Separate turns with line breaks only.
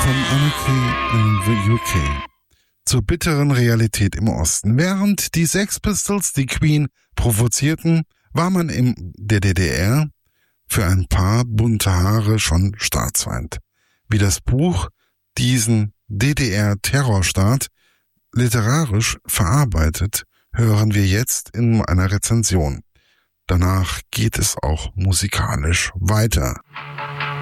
From Anarchy in the UK zur bitteren Realität im Osten. Während die Sex Pistols die Queen provozierten, war man in der DDR für ein paar bunte Haare schon Staatsfeind. Wie das Buch diesen DDR-Terrorstaat literarisch verarbeitet, hören wir jetzt in einer Rezension. Danach geht es auch musikalisch weiter.